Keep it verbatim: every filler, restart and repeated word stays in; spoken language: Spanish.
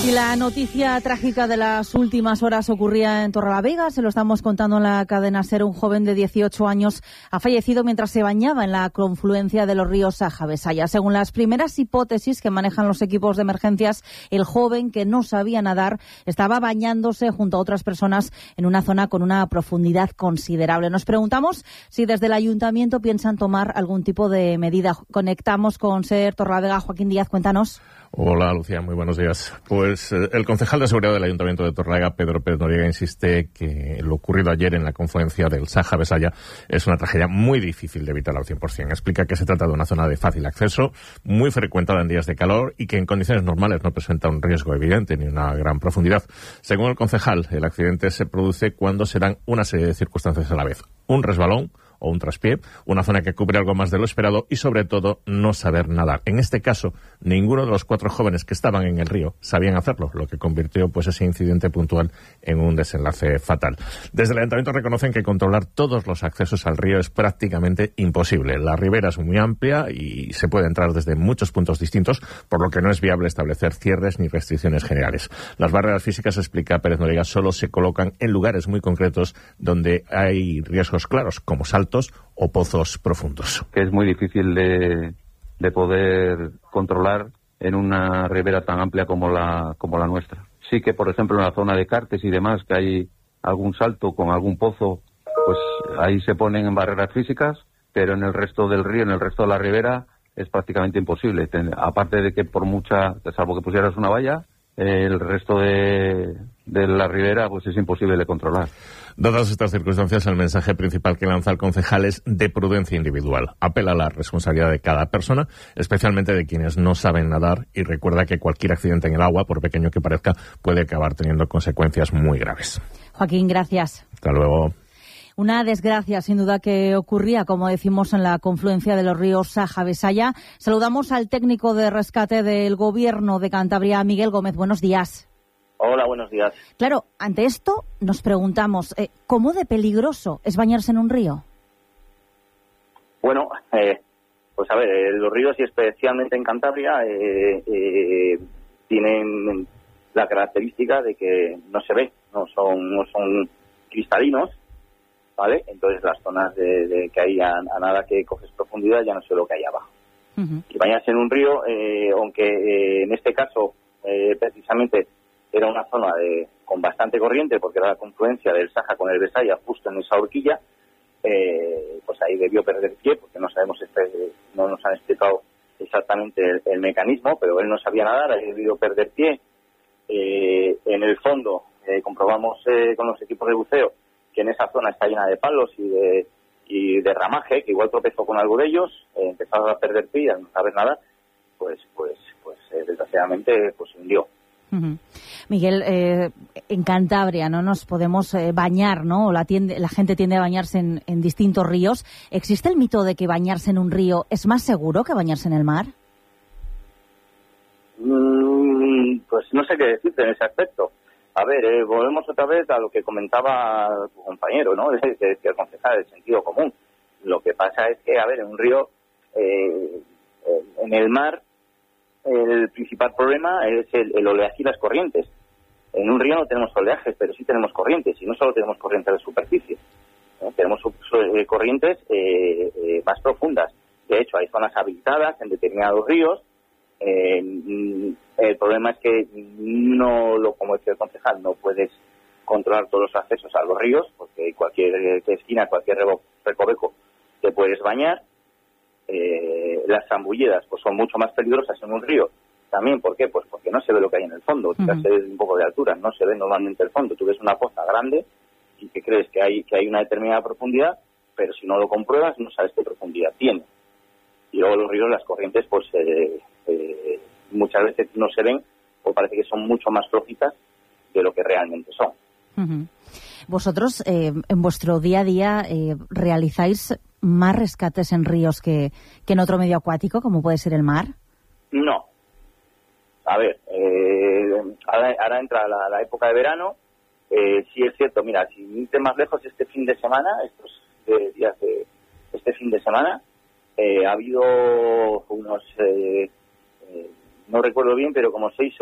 Y la noticia trágica de las últimas horas ocurría en Torrelavega. Se lo estamos contando en la cadena SER. Un joven de dieciocho años ha fallecido mientras se bañaba en la confluencia de los ríos Saja-Besaya. Según las primeras hipótesis que manejan los equipos de emergencias, el joven, que no sabía nadar, estaba bañándose junto a otras personas en una zona con una profundidad considerable. Nos preguntamos si desde el ayuntamiento piensan tomar algún tipo de medida. Conectamos con SER Torrelavega. Joaquín Díaz, cuéntanos. Hola, Lucía, muy buenos días. Pues eh, el concejal de seguridad del Ayuntamiento de Torrelavega, Pedro Pérez Noriega, insiste que lo ocurrido ayer en la confluencia del Saja-Besaya es una tragedia muy difícil de evitar al cien por ciento. Explica que se trata de una zona de fácil acceso, muy frecuentada en días de calor y que en condiciones normales no presenta un riesgo evidente ni una gran profundidad. Según el concejal, el accidente se produce cuando se dan una serie de circunstancias a la vez. Un resbalón o un traspié, una zona que cubre algo más de lo esperado y, sobre todo, no saber nadar. En este caso, ninguno de los cuatro jóvenes que estaban en el río sabían hacerlo, lo que convirtió pues ese incidente puntual en un desenlace fatal. Desde el Ayuntamiento reconocen que controlar todos los accesos al río es prácticamente imposible. La ribera es muy amplia y se puede entrar desde muchos puntos distintos, por lo que no es viable establecer cierres ni restricciones generales. Las barreras físicas, explica Pérez Noriega, solo se colocan en lugares muy concretos donde hay riesgos claros, como saltos o pozos profundos. Que es muy difícil de, de poder controlar en una ribera tan amplia como la, como la nuestra. Sí que, por ejemplo, en la zona de Cartes y demás, que hay algún salto con algún pozo, pues ahí se ponen barreras físicas, pero en el resto del río, en el resto de la ribera, es prácticamente imposible. Ten, aparte de que por mucha, salvo que pusieras una valla, eh, el resto de, de la ribera pues es imposible de controlar. Dadas estas circunstancias, el mensaje principal que lanza el concejal es de prudencia individual. Apela a la responsabilidad de cada persona, especialmente de quienes no saben nadar, y recuerda que cualquier accidente en el agua, por pequeño que parezca, puede acabar teniendo consecuencias muy graves. Joaquín, gracias. Hasta luego. Una desgracia, sin duda, que ocurría, como decimos, en la confluencia de los ríos Saja-Besaya. Saludamos al técnico de rescate del Gobierno de Cantabria, Miguel Gómez. Buenos días. Hola, buenos días. Claro, ante esto nos preguntamos, eh, ¿cómo de peligroso es bañarse en un río? Bueno, eh, pues a ver, eh, los ríos, y especialmente en Cantabria, eh, eh, tienen la característica de que no se ve, no son, no son cristalinos, ¿vale? Entonces las zonas de, de que hay a, a nada que coges profundidad ya no sé lo que hay abajo. Uh-huh. Y bañarse en un río, eh, aunque eh, en este caso eh, precisamente era una zona de, con bastante corriente, porque era la confluencia del Saja con el Besaya justo en esa horquilla, eh, pues ahí debió perder pie, porque no sabemos, este, no nos han explicado exactamente el, el mecanismo, pero él no sabía nadar, ahí debió perder pie. Eh, en el fondo, eh, comprobamos eh, con los equipos de buceo que en esa zona está llena de palos y de, y de ramaje, que igual tropezó con algo de ellos, eh, empezaba a perder pie, a no saber nada, pues, pues, pues eh, desgraciadamente, pues se hundió. Uh-huh. Miguel, eh, en Cantabria no nos podemos eh, bañar, ¿no? La, tiende, la gente tiende a bañarse en, en distintos ríos. ¿Existe el mito de que bañarse en un río es más seguro que bañarse en el mar? Mm, pues no sé qué decirte en ese aspecto. A ver, eh, volvemos otra vez a lo que comentaba tu compañero, ¿no? Que, que, que el concejal del sentido común. Lo que pasa es que, a ver, en un río, eh, en el mar, el principal problema es el, el oleaje y las corrientes. En un río no tenemos oleajes, pero sí tenemos corrientes, y no solo tenemos corrientes de superficie, ¿no? Tenemos eh, corrientes eh, eh, más profundas. De hecho, hay zonas habilitadas en determinados ríos. Eh, el problema es que no, lo como decía el concejal, no puedes controlar todos los accesos a los ríos, porque cualquier esquina, cualquier recoveco te puedes bañar. Eh, las zambullidas pues son mucho más peligrosas en un río. También, ¿por qué? Pues porque no se ve lo que hay en el fondo. Uh-huh. Se ve un poco de altura, no se ve normalmente el fondo. Tú ves una poza grande y que crees que hay que hay una determinada profundidad, pero si no lo compruebas no sabes qué profundidad tiene. Y luego los ríos, las corrientes, pues eh, eh, muchas veces no se ven o parece que son mucho más flojitas de lo que realmente son. Uh-huh. Vosotros, eh, en vuestro día a día, eh, realizáis más rescates en ríos que, que en otro medio acuático, como puede ser el mar. No. A ver, eh, ahora, ahora entra la, la época de verano. Eh, sí es cierto, mira, si irte más lejos, este fin de semana, estos eh, días de este fin de semana, eh, ha habido unos, eh, eh, no recuerdo bien, pero como seis